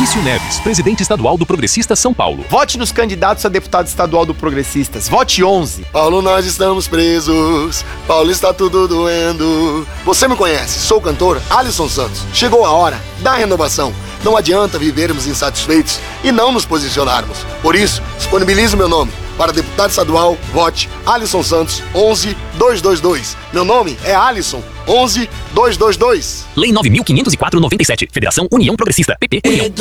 Maurício Neves, presidente estadual do Progressistas São Paulo. Vote nos candidatos a deputado estadual do Progressistas. Vote 11. Paulo, nós estamos presos. Paulo, está tudo doendo. Você me conhece, sou o cantor Alisson Santos. Chegou a hora da renovação. Não adianta vivermos insatisfeitos e não nos posicionarmos. Por isso, disponibilizo meu nome. Para deputado estadual, vote Alisson Santos 11222. Meu nome é Alisson 11222. Lei 9.504/97. Federação União Progressista. PP. União.